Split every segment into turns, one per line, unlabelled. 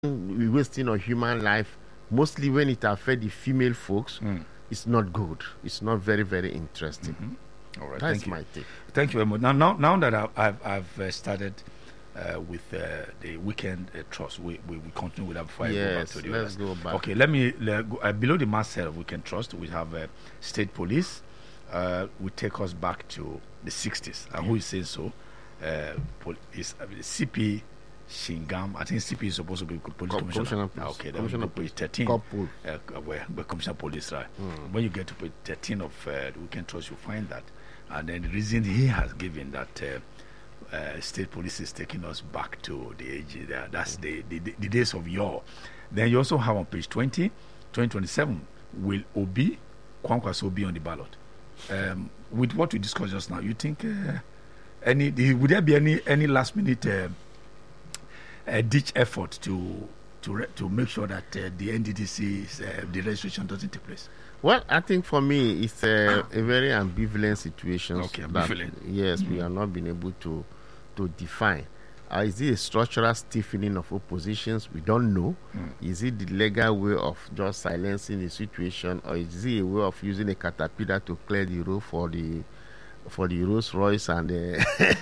we wasting of human life, mostly when it affects the female folks, it's not good. It's not very, very interesting.
All right,
That's
thank you.
my take.
Thank you very much. Now that I've started with the weekend trust, we continue with that before I go back
Yes,
to the
let's
others.
go back.
Okay, let me go, below the masthead of weekend trust, we have state police. Will take us back to the 60s. And who is saying so? Is CP Shingam. I think CP is supposed to be police commissioner.
Police.
Okay, then
Commissioner
we go page 13.
Couple.
Where commissioner police, right? When you get to page 13 of the weekend trust, you find that. And then the reason he has given that state police is taking us back to the age, that's the days of yore. Then you also have on page 2027, will Obi, Kwankwaso be on the ballot? With what we discussed just now, you think would there be any last minute ditch effort to make sure that the NDDC the registration doesn't take place?
Well, I think for me, it's a very ambivalent situation.
Okay,
that,
ambivalent.
yes, we have not been able to define. Is it a structural stiffening of oppositions? We don't know. Is it the legal way of just silencing the situation, or is it a way of using a caterpillar to clear the road for the Rolls Royce and the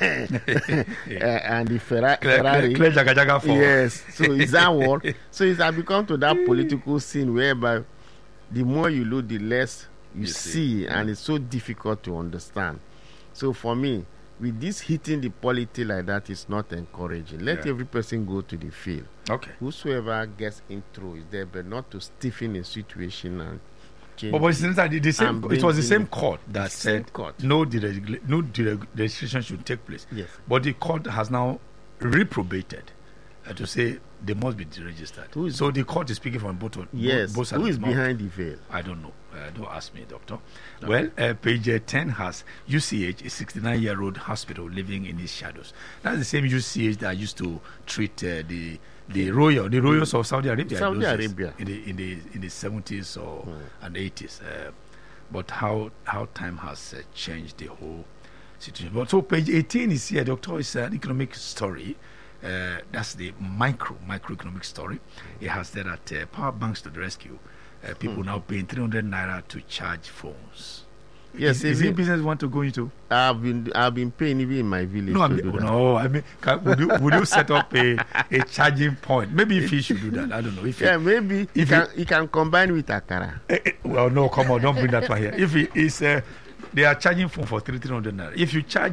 and the Ferrari?
Clear Jaga Jaga for.
Yes. So is that what? So it has become to that political scene whereby the more you look, the less you see, and it's so difficult to understand. So for me, with this hitting the polity like that is not encouraging. Let every person go to the field.
Okay.
Whosoever gets in through is there, but not to stiffen a situation and change.
But since it was the same court that said no registration should take place.
Yes.
But the court has now reprobated to say they must be deregistered. So the court is speaking from both
yes.
Both
Who is
sides.
behind the veil?
I don't know. Don't ask me, doctor. Okay. Well, page 10 has UCH, a 69-year-old hospital living in its shadows. That's the same UCH that used to treat the royals of Saudi Arabia. In the 70s and 80s. But how time has changed the whole situation. But so page 18 is here, doctor. It's an economic story. That's the microeconomic story. It has there that power banks to the rescue. People now paying 300 naira to charge phones.
Yes,
is it business you want to go into?
I've been paying even in my village.
I mean, would you set up a charging point? Maybe if he should do that, I don't know.
Maybe he can combine with Akara.
Well, no, come on, don't bring that one here. If it is, they are charging phone for 300 naira. If you charge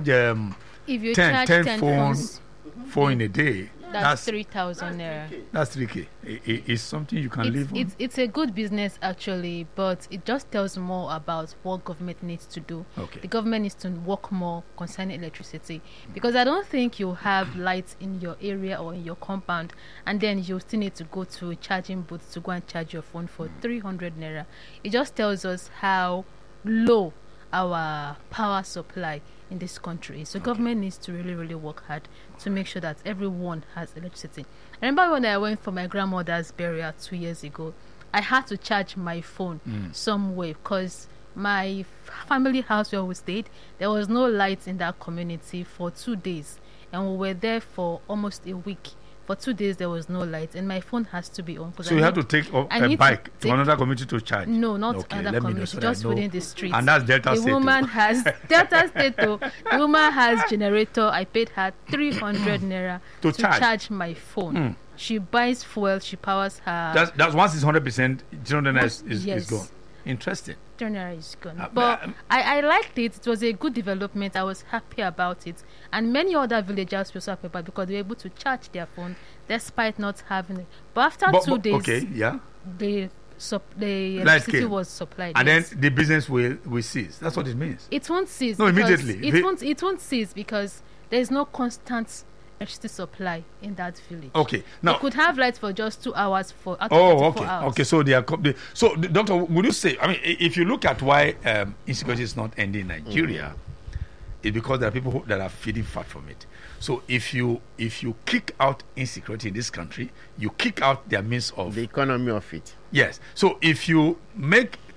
10 phones in a day,
that's 3,000 naira.
That's 3K. It's something you can live on.
It's a good business actually, but it just tells more about what government needs to do.
Okay.
The government needs to work more concerning electricity, because I don't think you have lights in your area or in your compound, and then you still need to go to a charging booth to go and charge your phone for 300 naira. It just tells us how low our power supply in this country. So government needs to really, really work hard to make sure that everyone has electricity. I remember when I went for my grandmother's burial 2 years ago, I had to charge my phone somewhere because my family house where we stayed, there was no lights in that community for 2 days. And we were there for almost a week. For 2 days, there was no light, and my phone has to be on.
So you have to take a bike to another community to charge?
No, not another community, just within the street.
And that's Delta State.
The woman has Delta State. The woman has generator. I paid her 300 naira to charge my phone. She buys fuel. She powers her.
That's once it's 100%, 300 naira is gone. Interesting.
300 naira is gone. But I liked it. It was a good development. I was happy about it. And many other villagers were so happy about it because they were able to charge their phone despite not having it. But after 2 days, the electricity was supplied.
And then the business will cease. That's what it means.
It won't cease.
No, immediately.
It won't cease because there is no constant electricity supply in that village.
Okay. Now
you could have lights for just 2 hours for hours.
Okay. So they are. So, doctor, would you say? I mean, if you look at why insecurity is not ending in Nigeria, it's because there are people that are feeding fat from it. So if you kick out insecurity in this country, you kick out their means of
the economy of it.
Yes. So if you make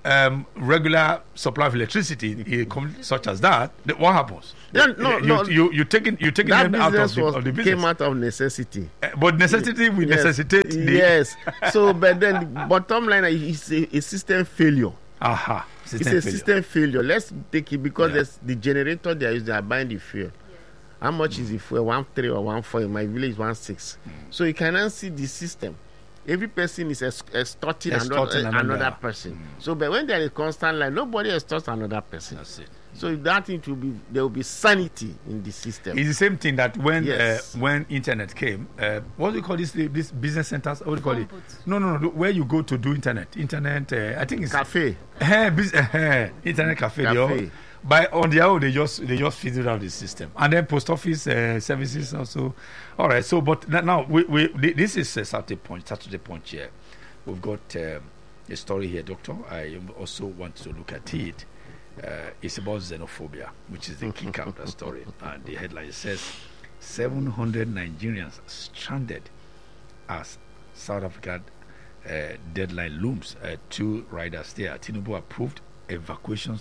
regular supply of electricity in a community such as that, what happens?
Yeah, no,
you're taking
that
them out
business
of the business.
came out of necessity.
But necessity will
Yes.
necessitate the
Yes. So, but then the bottom line is a system failure.
aha.
It's a system failure. Let's take it because
Yeah.
there's the generator they are buying the fuel. How much is the fuel? 1.3 or 1.4? In my village, 1.6. So you cannot see the system. Every person is extorting
Extorting
another
another.
person. So, but when there is constant line, nobody extorts another person.
That's it.
So that it will be, there will be sanity in the system.
It's the same thing that
Yes.
when internet came, what do you call this business centers? What do you call it?
Phone booths.
No. Where you go to do internet? I think it's
Cafe.
internet cafe. They all,
Cafe.
by on their own, they just figured out the system, and then post office services also. All right. So, but now this is a Saturday Punch here. We've got a story here, Doctor. I also want to look at it. It's about xenophobia, which is the kick out of the story. And the headline says 700 Nigerians stranded as South Africa deadline looms. 2 riders there. Tinubu approved evacuation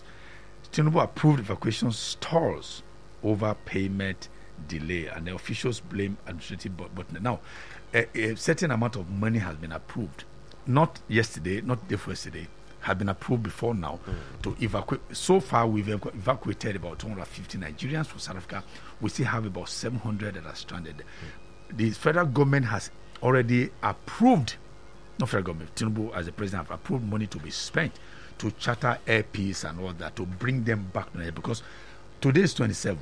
stalls over payment delay, and the officials blame administrative. But now, a certain amount of money has been approved. Not yesterday, not day before yesterday. Have been approved before now to evacuate. So far, we've evacuated about 250 Nigerians from South Africa. We still have about 700 that are stranded. The federal government has already approved, not federal government, Tinubu as the president have approved money to be spent to charter airpeace and all that to bring them back to Nigeria, because today is 27.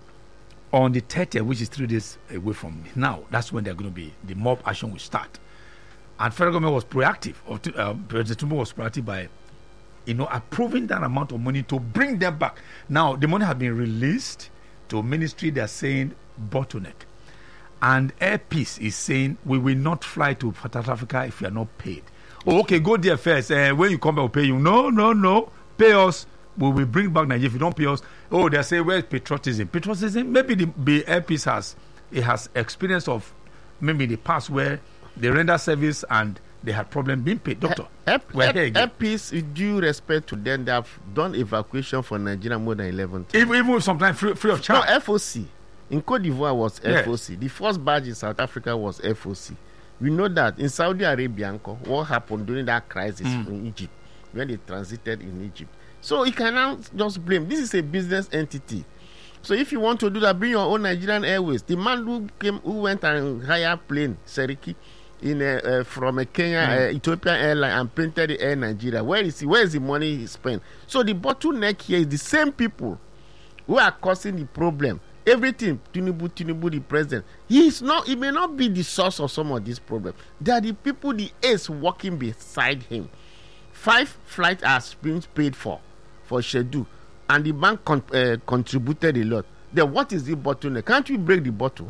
On the 30th, which is 3 days away from now, that's when they're going to be, the mob action will start. And federal government was proactive. President Tinubu was proactive by, approving that amount of money to bring them back. Now, the money has been released to ministry. They're saying bottleneck. And Air Peace is saying, we will not fly to South Africa if you are not paid. Oh, okay, go there first. When you come back, we'll pay you. No. Pay us. We will bring back Nigeria. If you don't pay us, they're saying, where's patriotism? Patriotism, maybe the Air Peace has experience of maybe the past where they render service and they had problem being paid. Doctor, we're here again.
Peace, with due respect to them, they have done evacuation for Nigeria more than 11 times.
Even sometimes free of charge.
No, FOC. In Cote d'Ivoire was
Yes.
FOC. The first badge in South Africa was FOC. We know that in Saudi Arabia, what happened during that crisis in Egypt, when they transited in Egypt. So you cannot just blame. This is a business entity. So if you want to do that, bring your own Nigerian Airways. The man who went and hired plane, Seriki, from a Kenya Ethiopian airline and painted the Air Nigeria. Where is the money he spent? So the bottleneck here is the same people who are causing the problem. Everything, Tinubu, the president, he may not be the source of some of this problem. They are the people, the ace working beside him. 5 flights are being paid for schedule, and the bank contributed a lot. Then what is the bottleneck? Can't we break the bottle?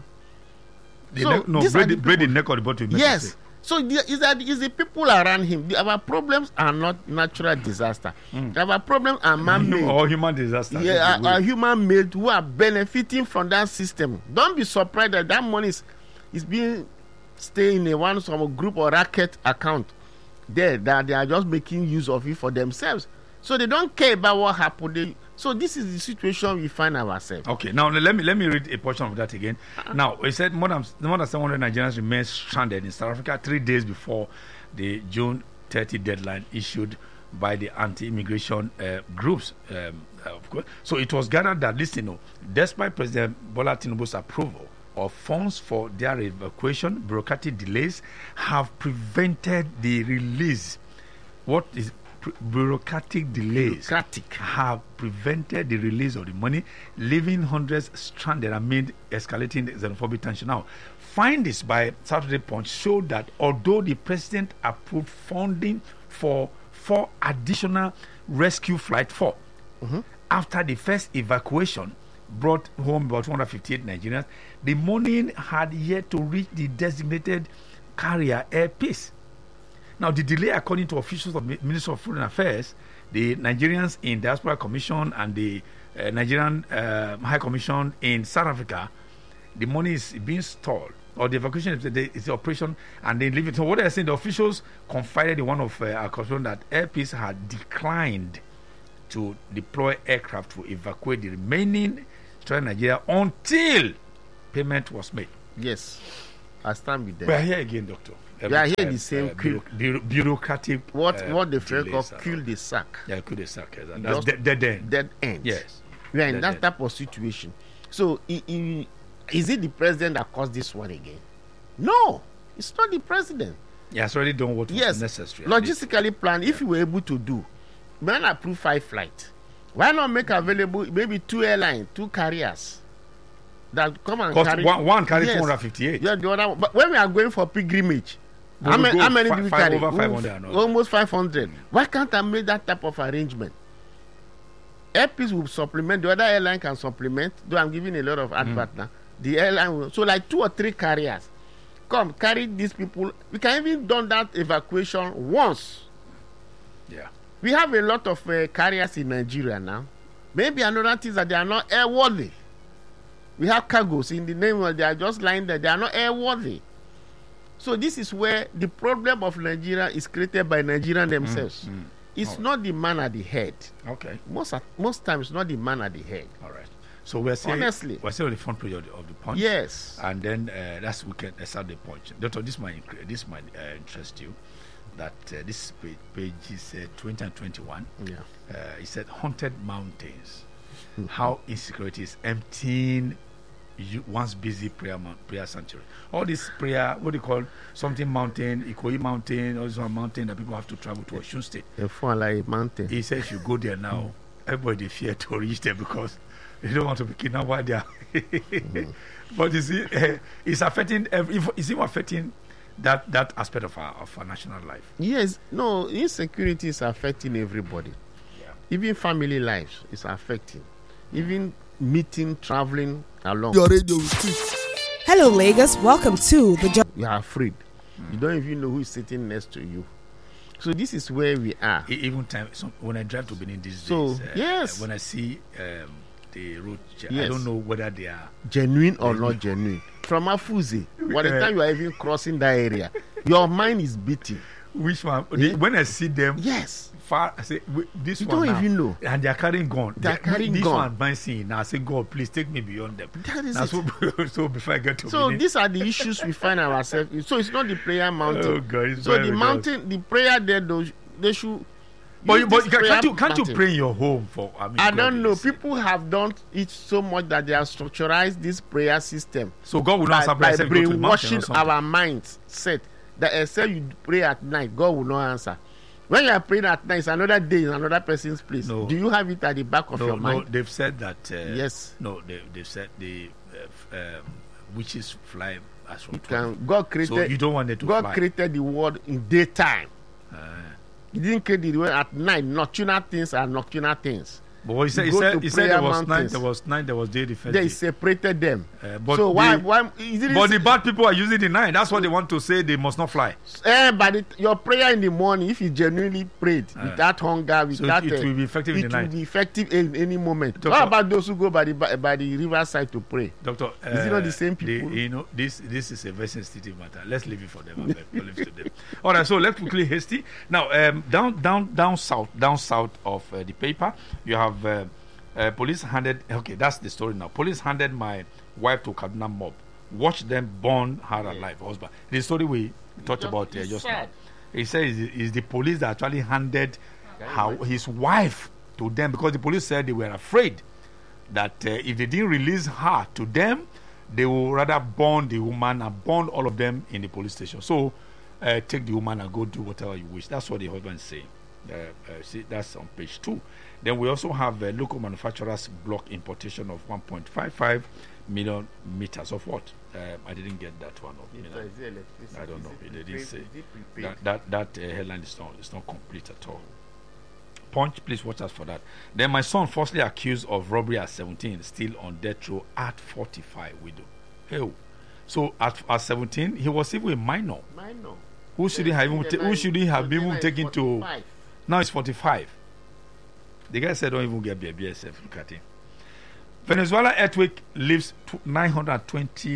Break the neck of the bottle.
Yes. So is the people around him. Our problems are not natural disaster. Our problems are man-made.
Or human disaster.
Yeah, are human-made who are benefiting from that system. Don't be surprised that money is being staying in some group or racket account there, that they are just making use of it for themselves. So they don't care about what happened. So this is the situation we find ourselves.
Okay, now let me read a portion of that again. Now, it said more than 700 Nigerians remain stranded in South Africa 3 days before the June 30 deadline issued by the anti-immigration groups. Of course. So it was gathered that, despite President Bola Tinubu's approval of funds for their evacuation, bureaucratic delays have prevented the release. What is bureaucratic delays have prevented the release of the money, leaving hundreds stranded amid escalating xenophobic tension. Now, findings by Saturday Punch showed that although the president approved funding for 4 additional rescue flights after the first evacuation brought home about 258 Nigerians, the money had yet to reach the designated carrier Air Peace. Now, the delay, according to officials of the Ministry of Foreign Affairs, the Nigerians in Diaspora Commission and the Nigerian High Commission in South Africa, the money is being stalled or the evacuation is the operation, and they leave it. So what they're saying, the officials confided in one of our correspondents that Air Peace had declined to deploy aircraft to evacuate the remaining Central Nigeria until payment was made.
Yes, I stand with them.
We are here again, Doctor.
We are here the same
bureaucratic.
What the French call
delays and
kill
all.
the sack.
Yeah, kill the sack. Yes, and
Just
that's dead end.
Dead end.
Yes.
We are in
Dead
that
end.
type of situation. So, is it the president that caused this one again? No, it's not the president.
He has already done what was necessary.
Logistically planned. If you were able to do, when I approve 5 flights, why not make available maybe 2 airlines, 2 carriers that come and
Cost
carry
one carry
Yes.
258.
Yeah, the other one. But when we are going for pilgrimage,
We
how
will
many,
go
how many
fi-
do we
five
carry?
over 500 and all.
Almost 500. Why can't I make that type of arrangement? Air Peace will supplement. The other airline can supplement. Though I'm giving a lot of advert now. The airline will. So like 2 or 3 carriers. Come, carry these people. We can even done that evacuation once.
Yeah.
We have a lot of carriers in Nigeria now. Maybe another thing is that they are not airworthy. We have cargoes in the name of they are just lying there. They are not airworthy. So this is where the problem of Nigeria is created by Nigerians themselves. It's not the man at the head.
Okay.
Most times, not the man at the head.
All right. So we're saying
Honestly.
we're saying on the front page of the Punch.
Yes.
And then we can start the Punch. Doctor, this might interest you. That this page is 20 and 21.
Yeah.
It said haunted mountains. How insecurity is emptying once busy prayer sanctuary. All this prayer, what do you call something mountain, Ikoyi mountain, also a mountain that people have to travel to Osun State.
A fall like a mountain.
He says you go there now, everybody fear to reach there because they don't want to be kidnapped while they are. But you see, it's affecting it's even affecting that aspect of our national life.
Yes. No, insecurity is affecting everybody.
Yeah.
Even family lives is affecting. Even meeting, traveling along.
Your radio is quick. Hello, Lagos. Welcome to the job.
You are afraid. You don't even know who is sitting next to you. So this is where we are.
Even when I drive to Benin these
So,
days,
yes.
when I see the road, I
Yes.
don't know whether they are.
Genuine or not genuine. From Afuze, by the time you are even crossing that area, your mind is beating.
Which one?
Yeah.
When I see them
Yes.
far, I say this
You
one
don't
now,
even know.
and they are carrying gun.
They are carrying
this
gun.
one advancing. Now I say, God, please take me beyond them.
That is
Now,
it.
so before I get to
So
Benin,
these are the issues we find ourselves in. So it's not the prayer mountain.
Oh, God, it's
so
very
the
good.
mountain, the prayer there, they should.
but
use this prayer
can't you
mountain.
pray in your home for? I mean,
I
God
don't know.
is-
People have done it so much that they have structurized this prayer system
So God will not answer prayer
by
except you go to the mountain or
brainwashing
something.
our minds. Set that except you pray at night, God will not answer. When you are praying at night, it's another day in another person's place.
No.
Do you have it at the back of your
No,
mind?
they've said that.
Yes.
No, they've said the witches fly as from.
God created.
So you don't want it to
God
fly.
created the world in daytime. He didn't create the world at night. Nocturnal things are nocturnal things.
But what he said,
Go to
he said
prayer
there was night,
mountains.
there was day, the first
They
day.
separated them.
But
So why?
the-
Why? He didn't
But
say-
the bad people are using the night. That's what they want to say. They must not fly.
But your prayer in the morning, if you genuinely prayed without hunger, without
it will be effective in the
it
night.
will be effective in any moment.
Doctor-
What about those who go by the riverside to pray?
Doctor,
Is it not the same people?
This is a very sensitive matter. Let's leave it for them. Leave it to them. All right, so let's quickly hasty. Now, down south of the paper, you have police handed. Okay, that's the story now. Police handed my wife to Kaduna mob. Watch them burn her alive, husband. The story we talked about
it's
just
sad.
now. He says it's the police that actually handed his wife to them because the police said they were afraid that if they didn't release her to them, they will rather burn the woman and burn all of them in the police station. So take the woman and go do whatever you wish. That's what the husband is saying. See, that's on page 2. Then we also have local manufacturers block importation of 1.55 million meters of what? I didn't get that one. I don't know. They didn't say that headline is not complete at all. Punch, please watch us for that. Then my son falsely accused of robbery at 17, still on death row at 45, widow. Hey, so at 17, he was even a minor. Who should he have been even taken to? Now it's 45. The guy said, don't even get BSF. Look at him. Venezuela earthquake leaves 920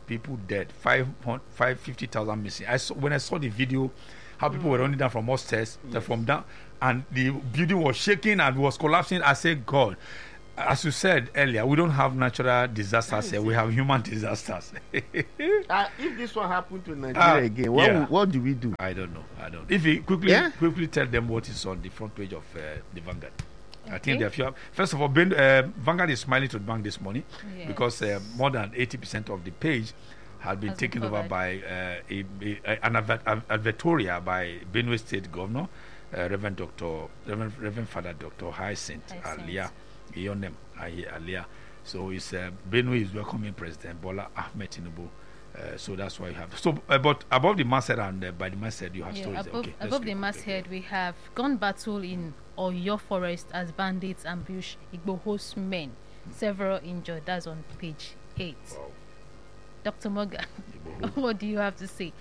people dead, 50,000 missing. When I saw the video, how people were running down from upstairs, from down, and the building was shaking and was collapsing. I said, God, as you said earlier, we don't have natural disasters here. We have human disasters.
If this one happened to Nigeria again, what do we do?
I don't know. If you quickly tell them what is on the front page of the Vanguard. Okay. I think there are few. First of all, Vanguard is smiling to the bank this morning because more than 80% of the page has been taken over by an advertorial by Benue State Governor, Reverend Father Dr. Hyacinth Alia. Alia. So it's Benue is welcoming President Bola Ahmed Tinubu. So that's why you have. So, but above the masthead and by the masthead, you have stories.
Above the masthead, we have gun battle in Oyo Forest as bandits ambush Igboho's men. Several injured. That's on page 8. Wow. Dr. Morgan, what do you have to say?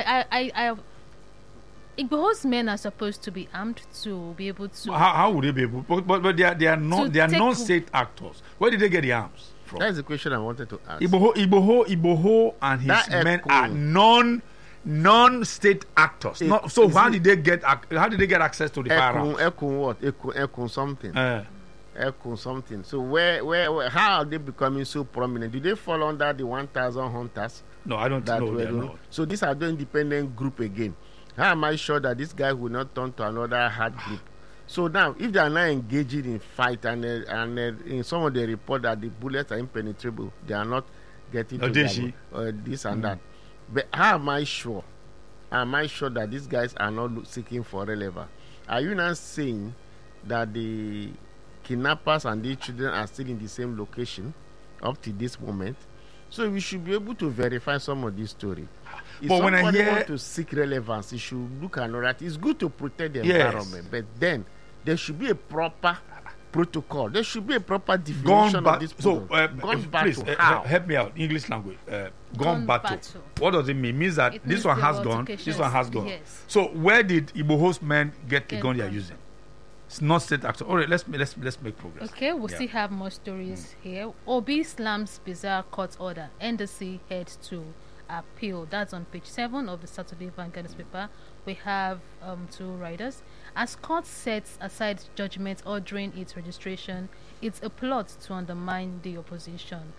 Igboho's men are supposed to be armed to be able to.
How would they be able? But they are non-state actors. Where did they get the arms from?
That's the question I wanted to ask.
Igboho and his men are non-state actors. So how did they get access to the firearms?
Ekun something. Ekun something. So where how are they becoming so prominent? Do they fall under the 1,000 hunters?
No, I don't know.
So these are the independent group again. How am I sure that this guy will not turn to another hard group? So now, if they are not engaging in fight and in some of the report that the bullets are impenetrable, they are not getting to this and that. But how am I sure? Am I sure that these guys are not seeking for relevance? Are you not saying that the kidnappers and the children are still in the same location up to this moment? So we should be able to verify some of this story. If
but when I hear
want to seek relevance, you should look at that. It's good to protect the environment, but then there should be a proper protocol. There should be a proper definition of this.
So, please help me out. English language. Gun battle. What does it mean? It means that this one has gone. This one has gone. Yes. So where did Igboho's men get the gun they are using? It's not state actor. All right, let's make progress.
Okay, we'll still have more stories here. Obi slams bizarre court order. NDC heads to appeal. That's on page 7 of the Saturday Vanguard newspaper. We have 2 riders. As court sets aside judgment ordering its registration, it's a plot to undermine the opposition.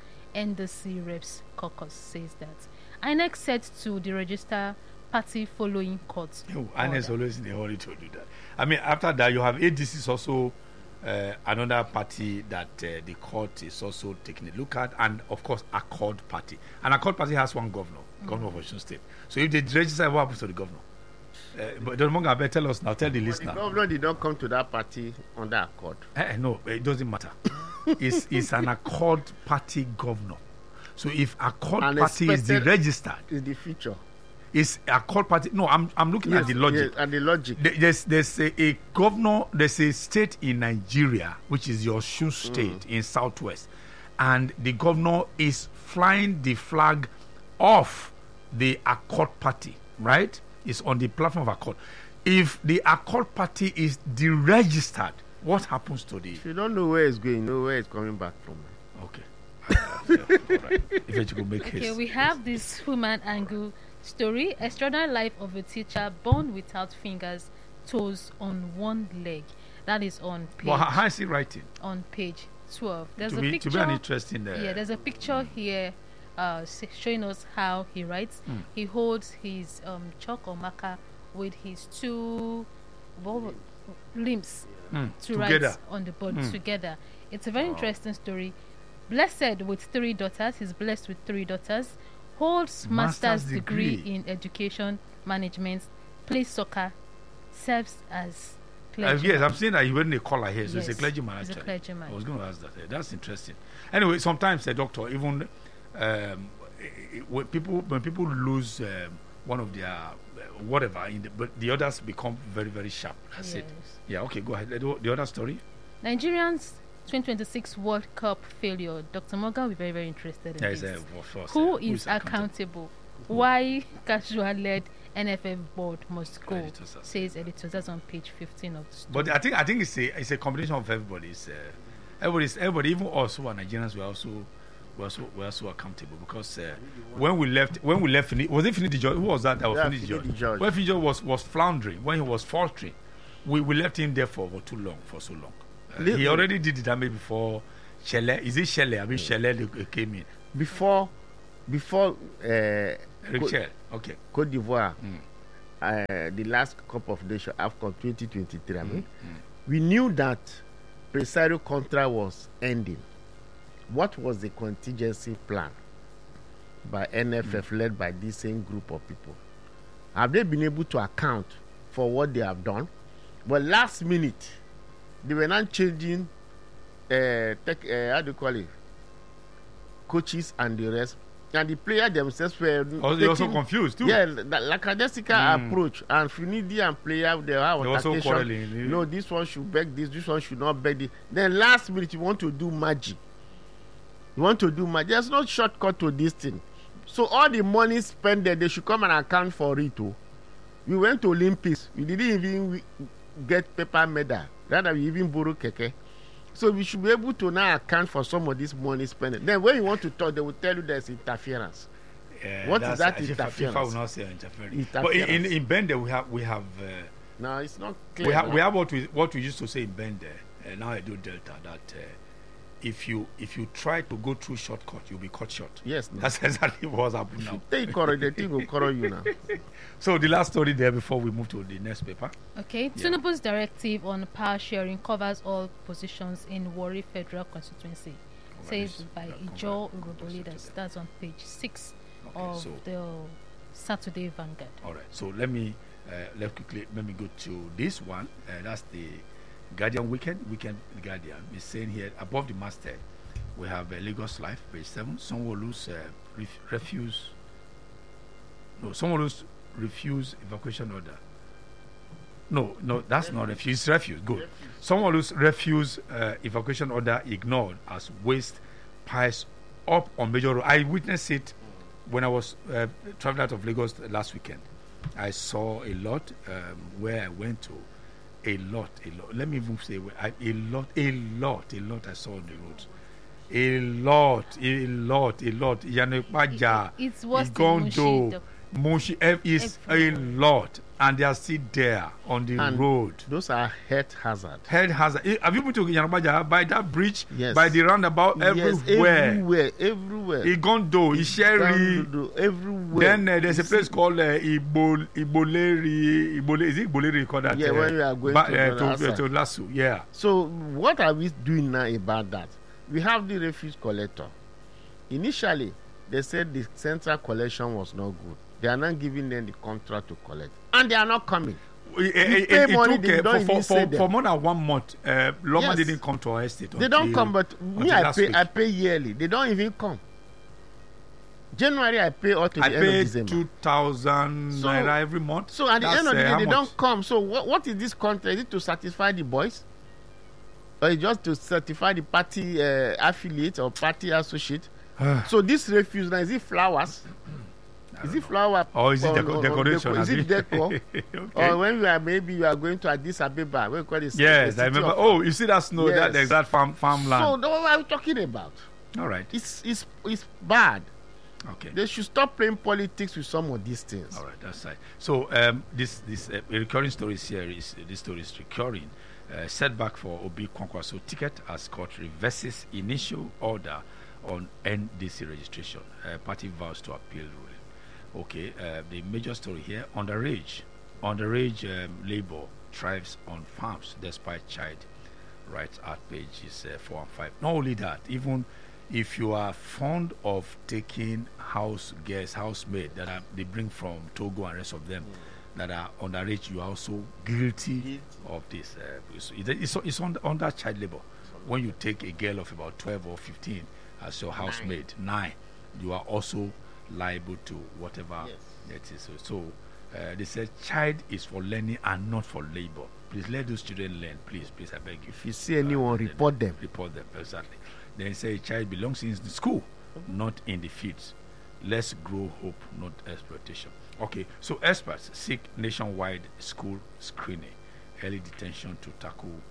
NDC Reps Caucus says that. INEC set to deregister party following court.
INEC is always in a hurry to do that. I mean, after that, you have ADC is also another party that the court is also taking a look at, and of course Accord Party. And Accord Party has one governor of Osun State. So if they register, what happens to the governor? But Dr. Monga, better tell us now. Tell the listener.
The governor did not come to that party under Accord.
No, it doesn't matter. It's an Accord Party governor. So if Accord Party is deregistered,
is the future.
It's Accord Party. No, I'm looking at the logic.
Yes, and the logic.
There's a governor. There's a state in Nigeria, which is your Osun State in Southwest, and the governor is flying the flag of the Accord Party. Right? It's on the platform of Accord. If the Accord Party is deregistered, what happens to the?
If you don't know where it's going, know where it's coming back from.
Okay. All right. If you could make
okay, we have this human angle story. Extraordinary life of a teacher born without fingers, toes, on one leg. That is on page.
Well, how is he writing?
On page 12. There's
to
a picture.
To be an interesting.
Yeah, there's a picture here showing us how he writes. He holds his chalk or marker with his 2 limbs to write on the board together. It's a very interesting story. Blessed with 3 daughters. He's blessed with 3 daughters. Holds master's degree in education management. Plays soccer. Serves as clergyman.
Yes, I'm saying that he went in a collar here. So
yes,
it's a clergyman.
He's
actually.
A clergyman.
I was going to ask that. That's interesting. Anyway, sometimes the doctor, even when people lose one of their whatever, but the others become very, very sharp. That's it. Yeah. Okay. Go ahead. The other story.
Nigerians 2026 World Cup failure. Dr. Morgan will be very, very interested in this. Who is accountable? Why casual-led NFF board must go, says editors. That's on page 15 of the story.
But I think it's a combination of everybody. Everybody, even us who are Nigerians, we're also accountable because when we left, was it Finidi George? Who was that? That was
Yeah,
Finidi George.
Finidi George.
When Finidi George was floundering, when he was faltering, we left him there for so long. He already did the damage before Shele. Is it Shele? I mean, Shele came in
before
Richel. Okay.
Cote d'Ivoire, the last Cup of Nations AFCON 2023. I mean, we knew that Presario contract was ending. What was the contingency plan by NFF led by this same group of people? Have they been able to account for what they have done? But last minute, they were not changing, how do you call it, coaches and the rest. And the players themselves were
They also confused too.
Yeah, the lackadaisical approach. And Finidi and player, they have
also quarreling.
No, this one should beg this one should not beg this. Then last minute, you want to do magic. There's no shortcut to this thing. So all the money spent there, they should come and account for it too. We went to Olympics. We didn't even get paper medal. Rather, we even borrow keke. So we should be able to now account for some of this money spent. Then when you want to talk, they will tell you there's interference. What is that interference?
FIFA will not say interference. But in Bende, we have.
No, it's not clear.
We have what we used to say in Bende. Now I do Delta that. If you try to go through shortcut, you'll be cut short.
Yes, no.
That's exactly what's happening now.
They correct the thing will correct you now.
So the last story there before we move to the next paper.
Okay, Tinubu's directive on power sharing covers all positions in Warri Federal Constituency, says by Ijo Urobo leaders. That's on page 6 of the Saturday Vanguard.
All right. So let me let me go to this one. That's the Guardian Weekend Guardian is saying here above the masthead we have Lagos Life, page 7. Sanwo-Olu's refuse evacuation order. No, that's not refuse. It's refuse. Good. Sanwo-Olu's refuse evacuation order ignored as waste piles up on major road. I witnessed it when I was traveling out of Lagos last weekend. I saw a lot where I went to. A lot. Let me even say a lot I saw on the roads. A lot. Yanepaja,
It's worse
Igondo, Mushi is a lot, and they are still there on the road.
Those are health hazard.
Health hazard. Have you been to Yanapaja by that bridge?
Yes.
By the roundabout, everywhere.
Everywhere.
Igondo, Isheri,
everywhere.
Then there's a place called Iboleri. Is it Iboleri called that?
Yeah, when we are going
to Lasso. Yeah.
So what are we doing now about that? We have the refuse collector. Initially, they said the central collection was not good. They are not giving them the contract to collect, and they are not coming.
For more than 1 month, Loma didn't come to our estate.
They don't come, but me, I pay yearly. They don't even come. January, I pay all to the end of December.
2,000 naira every month.
So at the end of the day, they don't come. So what is this contract? Is it to satisfy the boys? Or just to certify the party affiliate or party associate? So this refuse now, is it flowers? Is it flower?
Or is it decoration?
Is it decor? Okay. Or when we are going to Addis Ababa, we call it.
Yes, I remember. Oh, you see that snow,
yes.
that exact farmland.
So what are we talking about?
All right.
It's bad.
Okay.
They should stop playing politics with some of these things.
All right, that's right. So this recurring story here is this story is recurring. Setback for Obi Kwankwaso ticket as court reverses initial order on NDC registration. Party vows to appeal ruling. Okay, the major story here: underage labor thrives on farms despite child rights at pages 4 and 5. Not only that, even if you are fond of taking housemaid that they bring from Togo and rest of them that are underage, you are also guilty of this. It's under child labor. When you take a girl of about 12 or 15 as your housemaid, 9, you are also liable to whatever it is. So they said child is for learning and not for labor. Please let those children learn. Please, I beg you.
If you see anyone, report them.
Report them, exactly. Then say a child belongs in the school, not in the fields. Let's grow hope, not exploitation. Okay, so experts seek nationwide school screening, early detention to tackle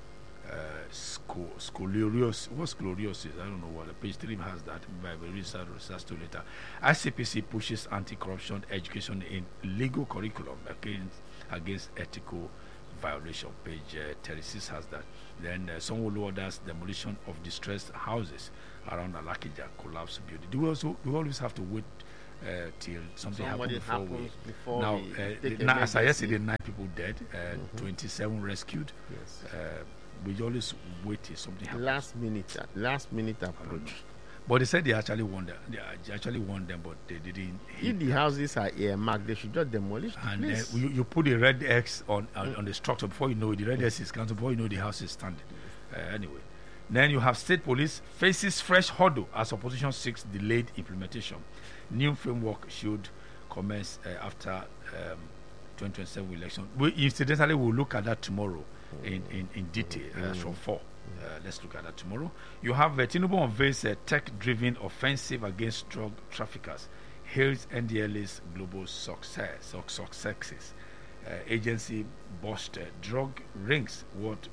scoliosis. What scoliosis? I don't know what. Page 3 has that. By the research to later. ICPC pushes anti-corruption education in legal curriculum against ethical violation. Page 36 has that. Then Sanwo-Olu orders demolition of distressed houses around Alakija collapsed building. Do we always have to wait till something happens before now? Now, as I yesterday, 9 people dead, 27 rescued.
Yes.
We always wait till something happens.
Last minute approach.
But they said they actually won them. They actually won them, but they didn't.
If the houses are earmarked, they should just demolish the
And
place.
you put the red X on the structure before you know it. The red X is counted before you know the house is standing. Anyway, then you have state police faces fresh hurdle as opposition seeks delayed implementation. New framework should commence after 2027 election. We incidentally will look at that tomorrow in detail from 4. Let's look at that tomorrow. You have Tinubu unveils a tech-driven offensive against drug traffickers. Hails NDLA's global successes. Agency busted drug rings worth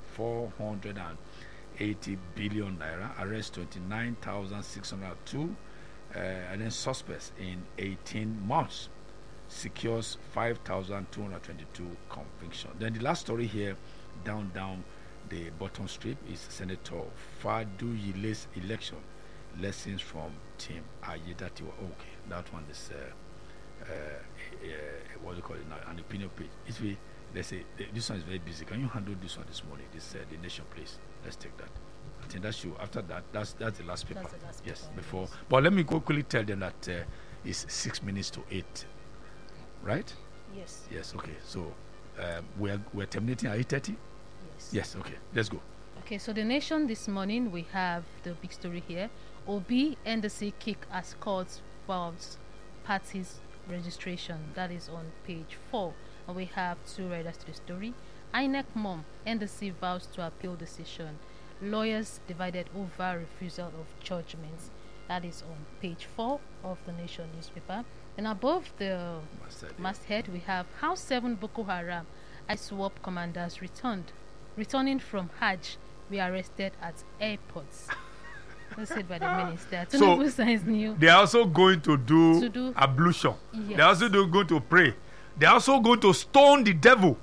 480 billion naira. Arrest 29,602 and then suspects in 18 months. Secures 5,222 convictions. Then the last story here, down the bottom strip, is Senator Fadu Yile's election. Lessons from Team Ayedatiwa. Okay, that one is what do you call it now? An opinion page. Let's say this one is very busy. Can you handle this one this morning? This the Nation, please. Let's take that. I think that's you. After that, that's the last paper.
That's the last
Yes,
paper,
before.
yes.
But let me quickly tell them that it's 6 minutes to 8. Right?
Yes.
Yes. Okay. So we're terminating at 8:30.
Yes.
Yes. Okay. Let's go.
Okay, so the Nation this morning, we have the big story here. Obi NDC kick as courts files parties registration. That is on page 4. And we have 2 writers to the story. INEC mom, NDC vows to appeal decision. Lawyers divided over refusal of judgments. That is on page 4 of the Nation newspaper. And above the masthead, we have how 7 Boko Haram ISWAP commanders returning from Hajj, were arrested at airports. That's said by the minister. Tinubu signs new.
They are also going to do ablution.
Yes.
They are also going to pray. They are also going to stone the devil.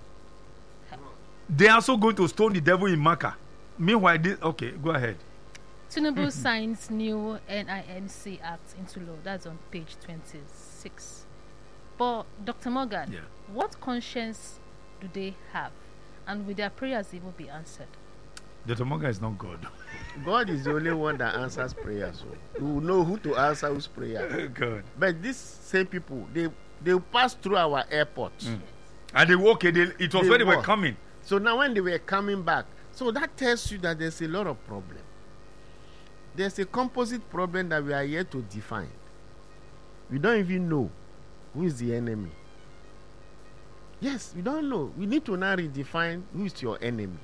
They are also going to stone the devil in Makkah. Meanwhile, okay, go ahead.
Tinubu signs new NINC Act into law. That's on page 26. But Dr. Morgan, what conscience do they have? And will their prayers even be answered?
Dr. Morgan is not God.
God is the only one that answers prayers. So you know who to answer whose prayer.
God.
But these same people, they pass through our airport.
And they walk. It was when they were coming.
So now when they were coming back, so that tells you that there's a lot of problem. There's a composite problem that we are yet to define. We don't even know who is the enemy. Yes, we don't know. We need to now redefine who is your enemy.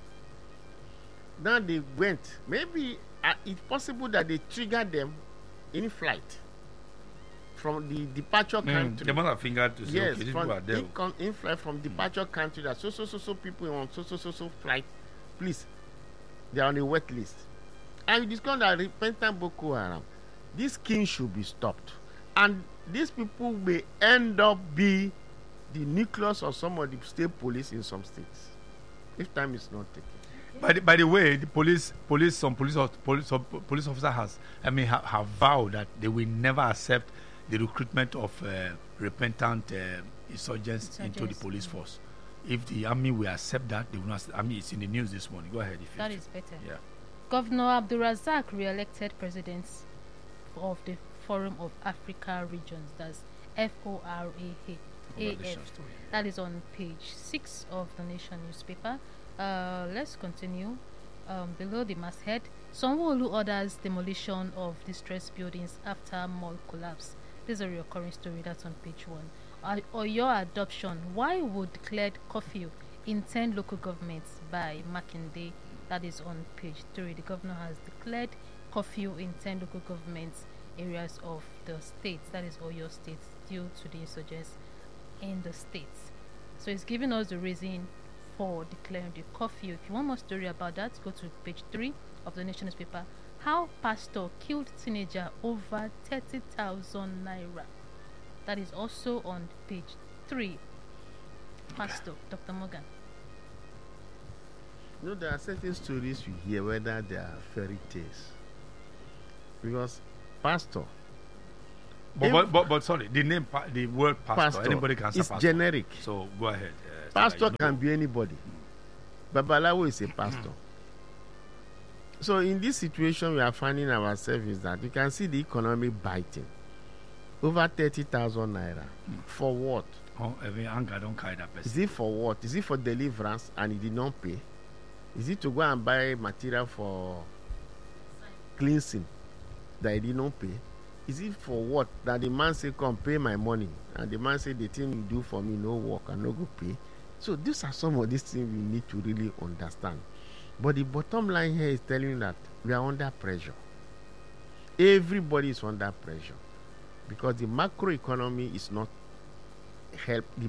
Now they went. Maybe it's possible that they triggered them in flight from the departure country.
They must have fingered to say,
yes,
okay, these
from
people are there.
in flight from departure country that so people on so flight, please, they are on a wet list. And we discovered that repentant Boko Haram, this king should be stopped. And these people may end up be the nucleus of some of the state police in some states, if time is not taken.
By the way, the some police officer have vowed that they will never accept the recruitment of repentant insurgents into the police force. If the army will accept that, they will not. I mean, it's in the news this morning. Go ahead.
That is better.
Yeah.
Governor Abdulrazak re-elected president of the Forum of Africa Regions. That's FORAAF. That is on page 6 of the Nation newspaper. Let's continue. Below the masthead, Sanwo-Olu orders demolition of distressed buildings after mall collapse. This is a recurring story. That's on page 1. Or your adoption. Why would declared curfew in 10 local governments by Makinde? That is on page 3. The governor has declared curfew in 10 local governments areas of the states. That is Oyo State, due to the insurgents in the states. So it's giving us the reason for declaring the curfew. If you want more story about that, go to page 3 of the Nation newspaper. How pastor killed teenager over 30,000 naira. That is also on page 3. Pastor, Dr. Morgan.
You know, there are certain stories you hear, whether they are fairy tales. Because pastor,
But sorry, the name, the word pastor, anybody can say
it's
pastor.
generic.
So go ahead.
Pastor can be anybody. Babalawo is a pastor. So in this situation we are finding ourselves is that you can see the economy biting. Over 30,000 naira. For what?
Oh, every anger don't carry that person.
Is it for what? Is it for deliverance and he did not pay? Is it to go and buy material for cleansing that he did not pay? Is it for what? That the man say, come pay my money. And the man say, the thing you do for me, no work and no go pay. So these are some of these things we need to really understand. But the bottom line here is telling you that we are under pressure. Everybody is under pressure. Because the macroeconomy is not help. The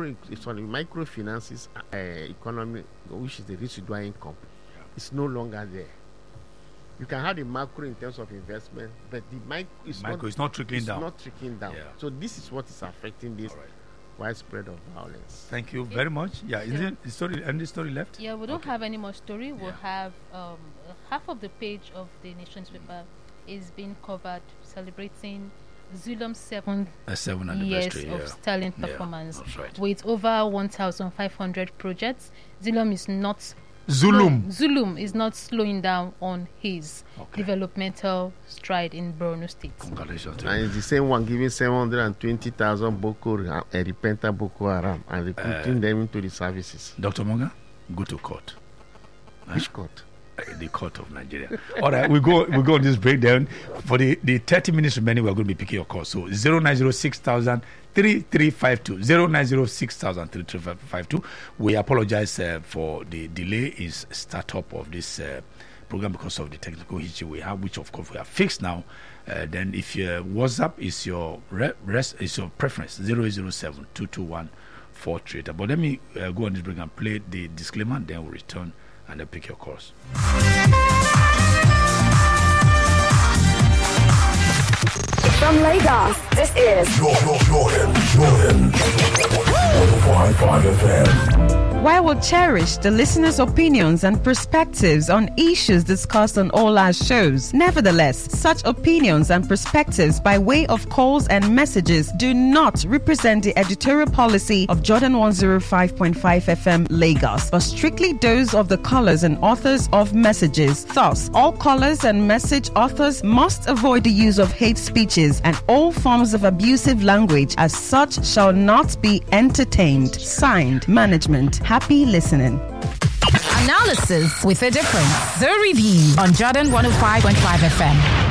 microfinances economy, which is the residual income, is no longer there. You can have the macro in terms of investment, but the micro
is not trickling down.
Not trickling down.
Yeah.
So this is what is affecting this widespread of violence.
Thank you very much. Yeah, is it the story? Any story left?
Yeah, we don't have any more story. We'll have half of the page of the Nation's paper is being covered celebrating Zulum's 7th years of sterling performance.
Right.
With over 1,500 projects, Zulum is not
Zulum
is not slowing down on his developmental stride in Borno State.
Congratulations.
And it's the same one giving 720,000 repentant Boko Haram and recruiting them into the services.
Dr. Monga, go to court.
Which court?
The court of Nigeria. All right, we go on this breakdown. For the 30 minutes remaining, we're going to be picking your call. So 0906,000 3352 0906,000 3352. We apologize for the delay in startup of this program because of the technical issue we have, which of course we have fixed now. Then if your WhatsApp is your is your preference 0807 221 438. But let me go on this break and play the disclaimer, then we'll return and then pick your calls.
From Lagos, this is
Jordan 105.5 FM.
While we cherish the listeners' opinions and perspectives on issues discussed on all our shows, nevertheless, such opinions and perspectives by way of calls and messages do not represent the editorial policy of Jordan 105.5 FM Lagos, but strictly those of the callers and authors of messages. Thus, all callers and message authors must avoid the use of hate speeches and all forms of abusive language, as such shall not be entertained. Signed, Management. Happy listening.
Analysis with a difference. The Review on Jordan 105.5 FM.